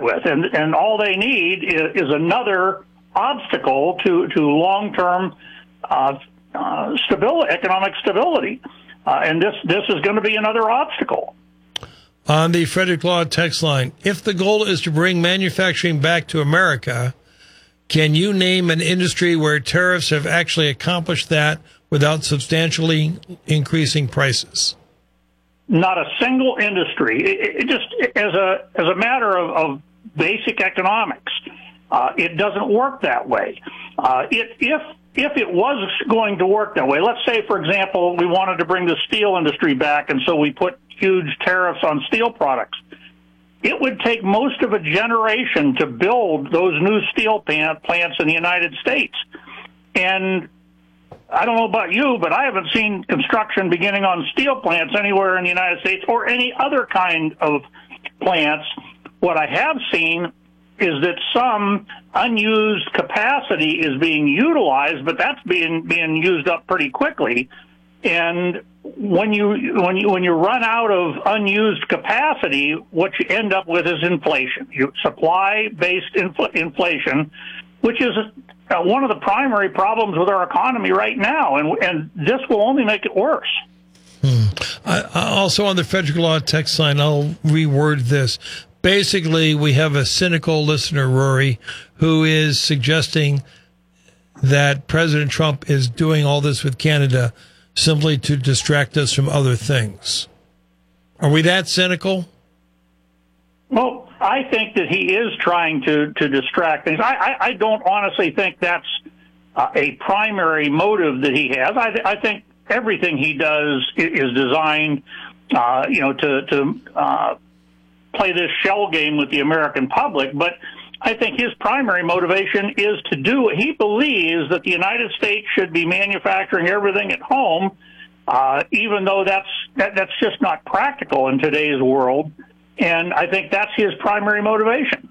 with, and all they need is another obstacle to long-term economic stability, and this is going to be another obstacle. On the Frederick Law text line, if the goal is to bring manufacturing back to America, can you name an industry where tariffs have actually accomplished that without substantially increasing prices? Not a single industry. It just as a matter of basic economics, it doesn't work that way. If it was going to work that way, let's say, for example, we wanted to bring the steel industry back, and so we put huge tariffs on steel products. It would take most of a generation to build those new steel plants in the United States. And I don't know about you, but I haven't seen construction beginning on steel plants anywhere in the United States or any other kind of plants. What I have seen is that some unused capacity is being utilized, but that's being used up pretty quickly. And when you run out of unused capacity, what you end up with is inflation. Supply-based inflation, which is one of the primary problems with our economy right now, and this will only make it worse. Also on the Frederick Law text line, I'll reword this. Basically, we have a cynical listener, Rory, who is suggesting that President Trump is doing all this with Canada simply to distract us from other things. Are we that cynical? Well, I think that he is trying to distract things. I don't honestly think that's a primary motive that he has. I think everything he does is designed, to play this shell game with the American public. But I think his primary motivation is to do what he believes that the United States should be manufacturing everything at home, even though that's just not practical in today's world. And I think that's his primary motivation.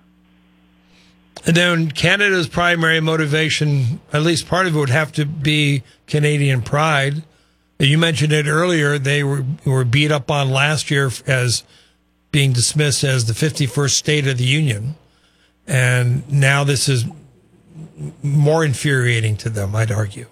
And then Canada's primary motivation, at least part of it, would have to be Canadian pride. You mentioned it earlier. They were beat up on last year as being dismissed as the 51st state of the Union. And now this is more infuriating to them, I'd argue.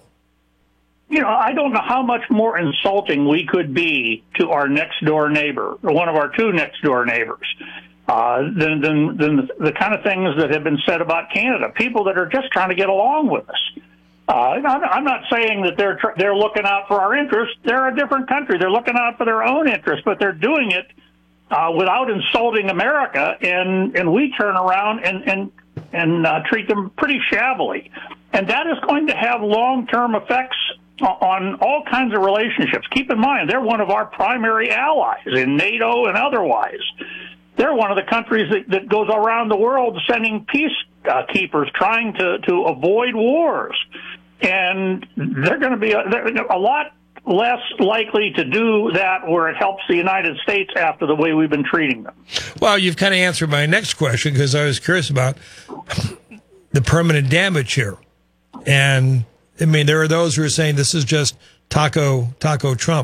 I don't know how much more insulting we could be to our next-door neighbor, or one of our two next-door neighbors, than the kind of things that have been said about Canada. People that are just trying to get along with us. I'm not saying that they're looking out for our interests. They're a different country. They're looking out for their own interests, but they're doing it without insulting America, and we turn around and treat them pretty shabbily. And that is going to have long-term effects on all kinds of relationships. Keep in mind, they're one of our primary allies in NATO and otherwise. They're one of the countries that goes around the world sending peacekeepers trying to avoid wars. And they're going to be a lot less likely to do that where it helps the United States after the way we've been treating them. Well, you've kind of answered my next question because I was curious about the permanent damage here. And, I mean, there are those who are saying this is just taco Trump.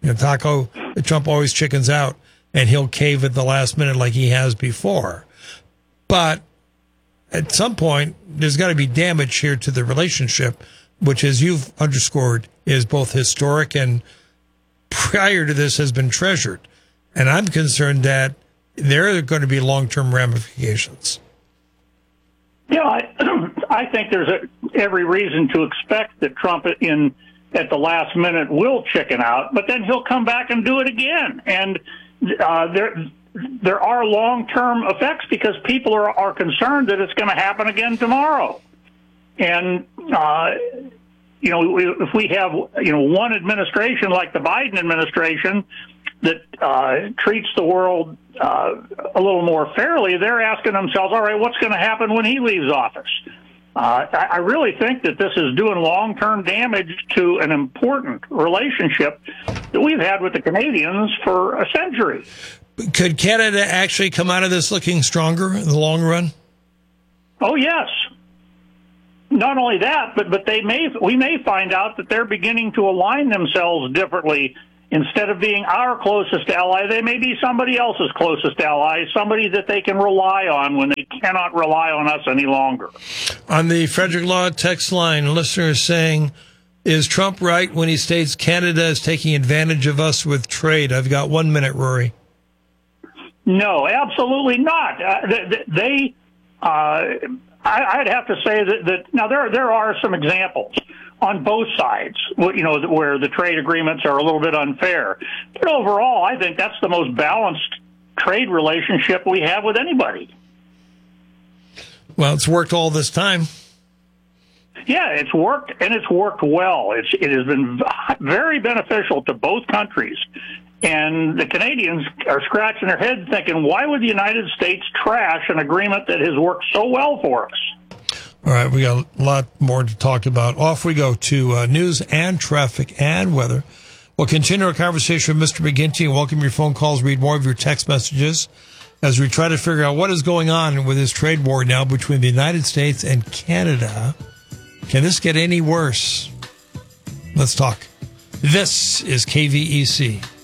Trump always chickens out, and he'll cave at the last minute like he has before. But at some point, there's got to be damage here to the relationship, which, as you've underscored, is both historic and prior to this has been treasured. And I'm concerned that there are going to be long-term ramifications. I think there's every reason to expect that Trump at the last minute will chicken out, but then he'll come back and do it again. And there are long-term effects because people are concerned that it's going to happen again tomorrow. And if we have one administration like the Biden administration that treats the world a little more fairly, they're asking themselves, all right, what's going to happen when he leaves office? I really think that this is doing long-term damage to an important relationship that we've had with the Canadians for a century. Could Canada actually come out of this looking stronger in the long run? Oh, yes. Not only that, but we may find out that they're beginning to align themselves differently instead of being our closest ally, they may be somebody else's closest ally, somebody that they can rely on when they cannot rely on us any longer. On the Frederick Law text line, listeners saying, is Trump right when he states Canada is taking advantage of us with trade? I've got 1 minute, Rory. No, absolutely not. I'd have to say that now there are some examples on both sides, where the trade agreements are a little bit unfair. But overall, I think that's the most balanced trade relationship we have with anybody. Well, it's worked all this time. Yeah, it's worked, and it's worked well. It has been very beneficial to both countries. And the Canadians are scratching their heads thinking, why would the United States trash an agreement that has worked so well for us? All right, we got a lot more to talk about. Off we go to news and traffic and weather. We'll continue our conversation with Mr. McGinty and welcome your phone calls, read more of your text messages as we try to figure out what is going on with this trade war now between the United States and Canada. Can this get any worse? Let's talk. This is KVEC.